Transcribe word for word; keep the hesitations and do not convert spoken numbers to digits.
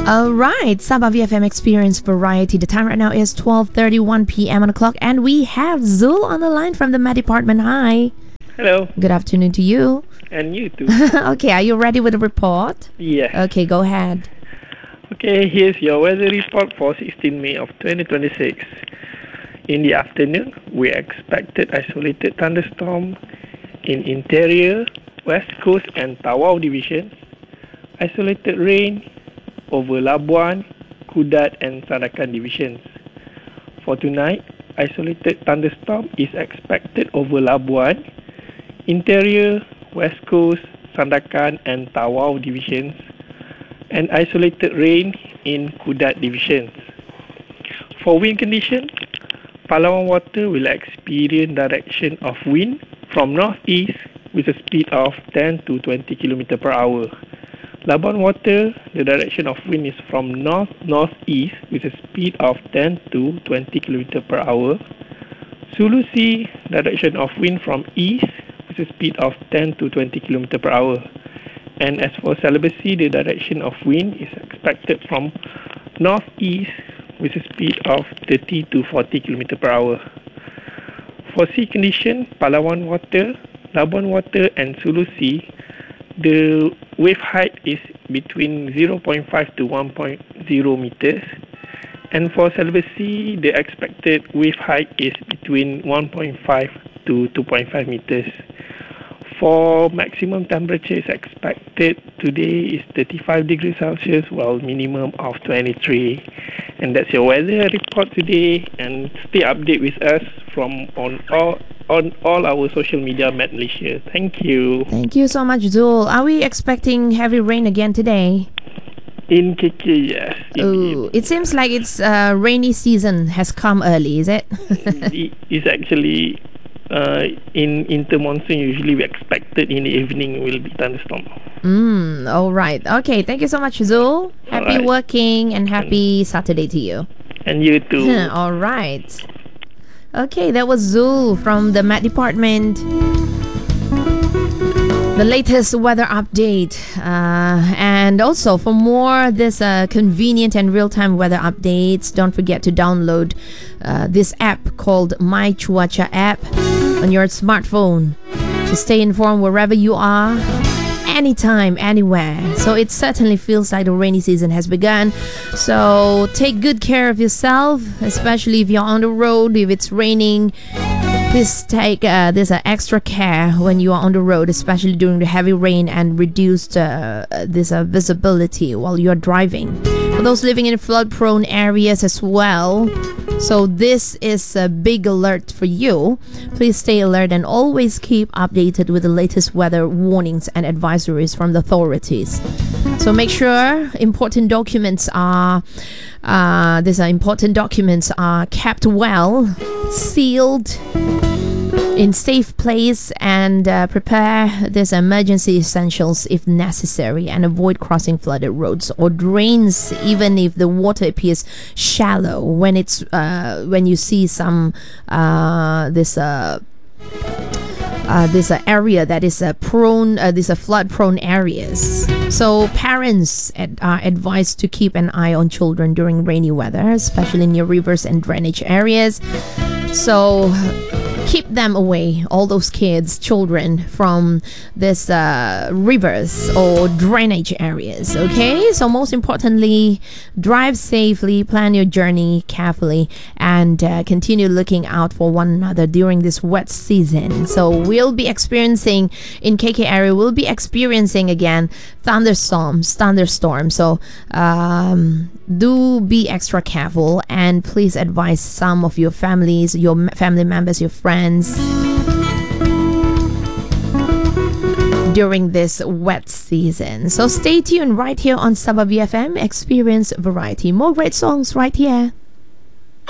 All right, Sabah V F M Experience Variety. The time right now is twelve thirty-one p.m. on the clock, and we have Zul on the line from the Met Department. Hi. Hello. Good afternoon to you. And you too. Okay, are you ready with the report? Yes. Okay, go ahead. Okay, here's your weather report for sixteenth May of twenty twenty-six. In the afternoon, we expected isolated thunderstorm in interior, west coast and Tawau divisions, isolated rain over Labuan, Kudat and Sandakan divisions. For tonight, isolated thunderstorm is expected over Labuan, interior, west coast, Sandakan and Tawau divisions, and isolated rain in Kudat divisions. For wind condition, Palawan water will experience direction of wind from northeast with a speed of ten to twenty kilometers per hour. Labuan water, the direction of wind is from north-northeast with a speed of ten to twenty kilometers per hour. Sulu Sea, direction of wind from east with a speed of ten to twenty kilometers per hour. And as for Celebes Sea, the direction of wind is expected from northeast with a speed of thirty to forty kilometers per hour. For sea condition, Palawan water, Labuan water and Sulu Sea, the wave height is between zero point five to one point zero meters. And for Celebes Sea, the expected wave height is between one point five to two point five meters. For maximum temperature is expected today is thirty-five degrees Celsius while minimum of twenty-three. And that's your weather report today, and stay updated with us from on all on all our social media Met Malaysia. Thank you. Thank you so much, Zul. Are we expecting heavy rain again today? In K K, yes. Oh, it seems like it's uh, rainy season has come early, is it? It is actually uh, in inter monsoon. Usually we expected in the evening will be thunderstorm. Mm, all right. Okay, thank you so much, Zul. Happy right. working and happy Saturday to you. And you too. All right. Okay, that was Zul from the Met Department. The latest weather update. Uh, and also, for more this uh, convenient and real-time weather updates, don't forget to download uh, this app called My Cuaca app on your smartphone to stay informed wherever you are, anytime, anywhere. So it certainly feels like the rainy season has begun. So take good care of yourself, especially if you're on the road, if it's raining. Please take uh, this uh, extra care when you are on the road, especially during the heavy rain, and reduce uh, this uh, visibility while you're driving. For those living in flood-prone areas as well, so this is a big alert for you. Please stay alert and always keep updated with the latest weather warnings and advisories from the authorities. So make sure important documents are uh, these are important documents are kept well, sealed, in safe place, and uh, prepare these emergency essentials if necessary, and avoid crossing flooded roads or drains even if the water appears shallow when it's uh, when you see some uh, this uh, uh, this uh, area that is uh, prone uh, these are flood prone areas. So parents ad- are advised to keep an eye on children during rainy weather, especially near rivers and drainage areas. So keep them away, all those kids, children, from this uh, rivers or drainage areas. Okay, so most importantly, drive safely, plan your journey carefully, and uh, continue looking out for one another during this wet season. So we'll be experiencing in K K area, we'll be experiencing again thunderstorms, thunderstorms. So um, do be extra careful, and please advise some of your families, your family members, your friends during this wet season. So stay tuned right here on Sabah V F M Experience Variety. More great songs right here.